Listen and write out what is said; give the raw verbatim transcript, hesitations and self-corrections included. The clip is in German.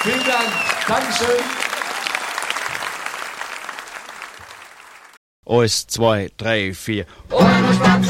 Vielen Dank. Dankeschön. Eins, zwei, drei, vier. Ohrenbeschwatz,